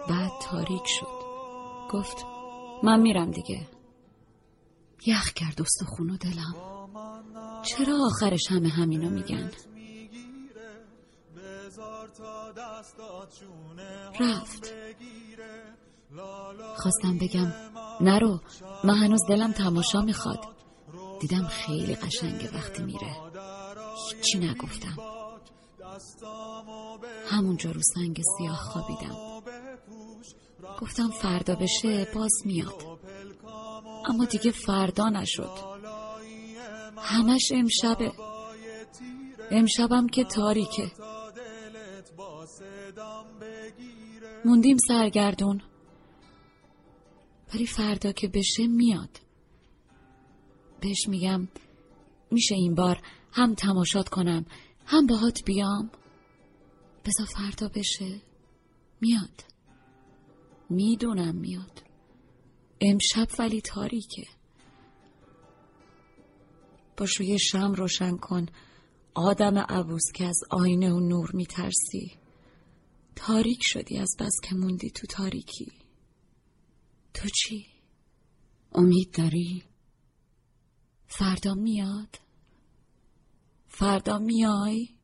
بعد تاریک شد. گفت من میرم دیگه. یخ کرد استخون و دلم. چرا آخرش همه همینو میگن؟ رفت. خواستم بگم نرو، من هنوز دلم تماشا میخواد. دیدم خیلی قشنگه وقتی میره. هیچی نگفتم. همونجا رو سنگ سیاه خوابیدم. گفتم فردا بشه باز میاد. اما دیگه فردا نشد. همش امشبه. امشبم که تاریکه. موندیم سرگردون. ولی فردا که بشه میاد. بهش میگم میشه این بار هم تماشات کنم هم باهات بیام. بذار فردا بشه. میاد. میدونم میاد. امشب ولی تاریکه. باش روی شمع روشن کن آدم عبوس که از آینه و نور میترسی. تاریک شدی از بس که موندی تو تاریکی. تو چی؟ امید داری؟ فردا میاد؟ فردا میای؟